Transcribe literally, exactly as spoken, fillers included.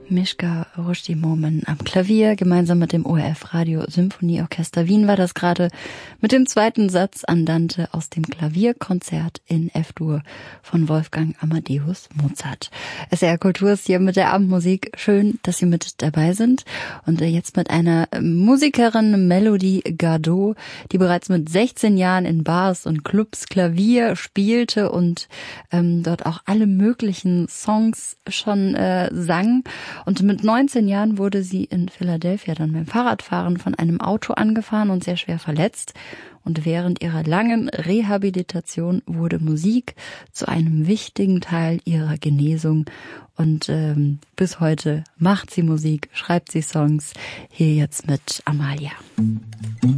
Mischka Rushdie-Momen am Klavier, gemeinsam mit dem O R F Radio Symphonieorchester Wien war das gerade mit dem zweiten Satz Andante aus dem Klavierkonzert in F-Dur von Wolfgang Amadeus Mozart. S R Kultur ist hier mit der Abendmusik. Schön, dass Sie mit dabei sind. Und jetzt mit einer Musikerin, Melody Gardot, die bereits mit sechzehn Jahren in Bars und Clubs Klavier spielte und ähm, dort auch alle möglichen Songs schon äh, sang. Und mit neunzehn Jahren wurde sie in Philadelphia dann beim Fahrradfahren von einem Auto angefahren und sehr schwer verletzt. Und während ihrer langen Rehabilitation wurde Musik zu einem wichtigen Teil ihrer Genesung. Und ähm, bis heute macht sie Musik, schreibt sie Songs. Hier jetzt mit Amalia.